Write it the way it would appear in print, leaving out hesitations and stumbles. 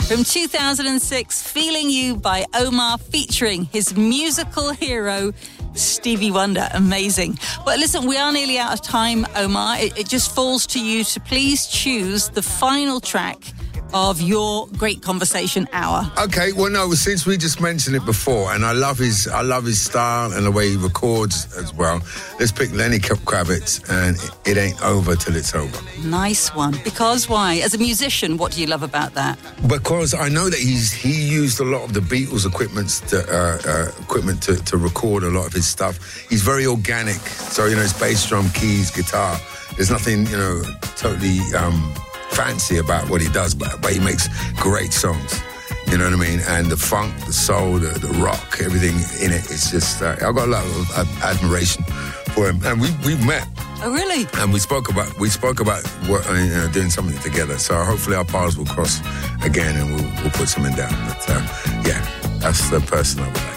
From 2006, Feeling You by Omar, featuring his musical hero, Stevie Wonder. Amazing. But listen, we are nearly out of time, Omar. It just falls to you to please choose the final track of your Great Conversation Hour. Okay, well, no, since we just mentioned it before, and I love his style and the way he records as well, let's pick Lenny Kravitz and It Ain't Over Till It's Over. Nice one. Because why? As a musician, what do you love about that? Because I know that he used a lot of the Beatles equipment to record a lot of his stuff. He's very organic, so, it's bass, drum, keys, guitar. There's nothing, totally fancy about what he does, but he makes great songs. You know what I mean? And the funk, the soul, the rock, everything in it. It's just, I've got a lot of admiration for him. And we've met. Oh, really? And we spoke about doing something together. So hopefully our paths will cross again and we'll put something down. But yeah, that's the person I would like.